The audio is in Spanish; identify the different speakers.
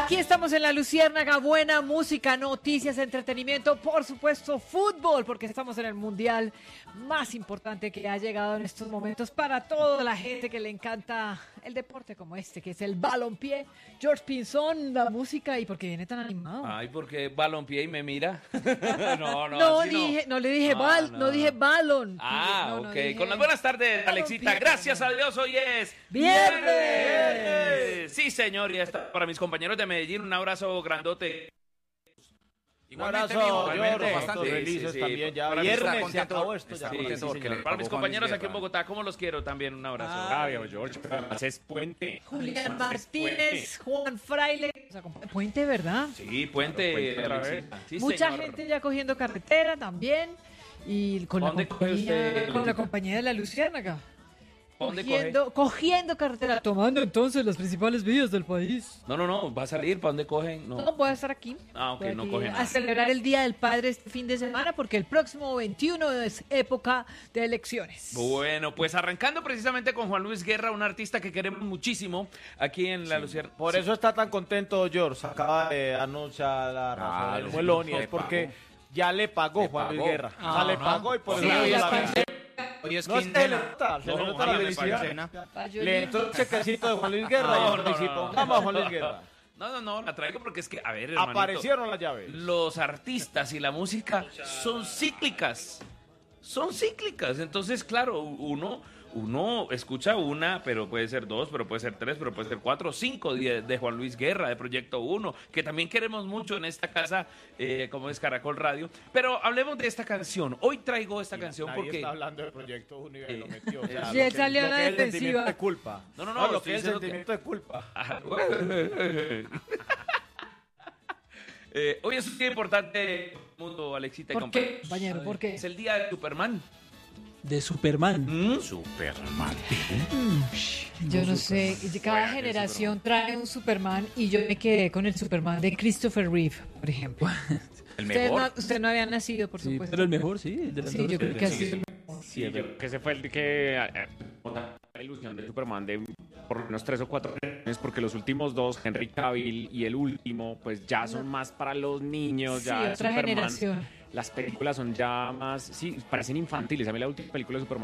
Speaker 1: Aquí estamos en La Luciérnaga, buena música, noticias, entretenimiento, por supuesto fútbol, porque estamos en el mundial más importante que ha llegado en estos momentos para toda la gente que le encanta el deporte como este, que es el balompié. George Pinzón, la música, ¿y por qué viene tan animado?
Speaker 2: Ay, porque balompié y me mira.
Speaker 1: No le dije no dije balón.
Speaker 2: Ok.
Speaker 1: Dije
Speaker 2: Con las buenas tardes, Alexita. Gracias a Dios, hoy es
Speaker 1: ¡Viernes!
Speaker 2: Sí, señor, y está para mis compañeros de Medellín, un abrazo grandote.
Speaker 3: Un abrazo,
Speaker 2: igualmente.
Speaker 3: bastante felices
Speaker 2: Sí,
Speaker 3: también ya.
Speaker 2: para
Speaker 3: Viernes
Speaker 2: mí
Speaker 3: se acabó esto ya.
Speaker 2: Sí, señor. Para mis compañeros aquí en Bogotá, ¿cómo los quiero? También un abrazo.
Speaker 4: George, además es puente.
Speaker 1: Julián Martínez, Juan Fraile. Puente, ¿verdad?
Speaker 2: Sí, puente.
Speaker 4: Puente otra vez.
Speaker 2: Alexita. Sí,
Speaker 1: Mucha
Speaker 2: señor.
Speaker 1: gente ya cogiendo carretera también. Y con la
Speaker 2: ¿Dónde coge usted,
Speaker 1: con la compañía de La Luciérnaga.
Speaker 2: ¿Dónde
Speaker 1: Cogiendo carretera, tomando entonces las principales vías del país.
Speaker 2: No, va a salir. ¿Para dónde cogen?
Speaker 1: No, voy a estar aquí.
Speaker 2: Ok,
Speaker 1: Voy
Speaker 2: no
Speaker 1: aquí
Speaker 2: cogen
Speaker 1: a
Speaker 2: nada.
Speaker 1: celebrar el Día del Padre este fin de semana porque el próximo 21 es época de elecciones.
Speaker 2: Bueno, pues arrancando precisamente con Juan Luis Guerra, un artista que queremos muchísimo aquí en La Luciérnaga.
Speaker 3: Por eso está tan contento George. Acaba de anunciar la razón del muelón y es porque ya le pagó Juan Luis Guerra. O sea, le pagó y por
Speaker 1: Sí,
Speaker 3: eso
Speaker 1: ya
Speaker 3: la
Speaker 1: está.
Speaker 5: Hoy es
Speaker 3: No, es que se le nota la
Speaker 2: Juan,
Speaker 3: felicidad.
Speaker 1: Payolito.
Speaker 3: Le entró el chequecito de Juan Luis Guerra y el municipio. Vamos a Juan Luis Guerra.
Speaker 2: No, la traigo porque es que, a ver, hermanito,
Speaker 3: Aparecieron las llaves.
Speaker 2: los artistas y la música son cíclicas. Son cíclicas. Entonces, claro, uno escucha una, pero puede ser dos, pero puede ser tres, pero puede ser cuatro, cinco de Juan Luis Guerra, de Proyecto 1, que también queremos mucho en esta casa, como es Caracol Radio. Pero hablemos de esta canción. Hoy traigo esta canción
Speaker 3: Nadie
Speaker 2: porque...
Speaker 3: está hablando de Proyecto 1 y lo metió. O sea,
Speaker 1: Sí, él salió a la
Speaker 3: lo que es el
Speaker 1: defensiva.
Speaker 3: sentimiento de culpa.
Speaker 2: No,
Speaker 3: Lo
Speaker 2: estoy
Speaker 3: que es el
Speaker 2: diciendo que-
Speaker 3: sentimiento de culpa.
Speaker 2: Hoy es un día importante en el mundo, Alexita y
Speaker 1: ¿Por
Speaker 2: compañeros.
Speaker 1: qué, compañero? ¿Por qué?
Speaker 2: Es el día de Superman.
Speaker 4: De Superman.
Speaker 2: Superman.
Speaker 1: Yo no sé, cada generación trae un Superman y yo me quedé con el Superman de Christopher Reeve, por ejemplo.
Speaker 2: El
Speaker 1: Usted
Speaker 2: mejor.
Speaker 1: Usted no había nacido, por
Speaker 4: Sí,
Speaker 1: supuesto.
Speaker 4: pero el mejor, sí. El de las
Speaker 1: Sí,
Speaker 4: dos.
Speaker 1: yo creo que así.
Speaker 4: Sí, yo creo que ese fue el que la ilusión de Superman de por lo menos 3 o 4 años, porque los últimos dos, Henry Cavill y el último, pues ya son más para los niños,
Speaker 1: Sí,
Speaker 4: ya
Speaker 1: otra
Speaker 4: Superman,
Speaker 1: generación.
Speaker 4: las películas son ya más, sí, parecen infantiles. A mí la última película de Superman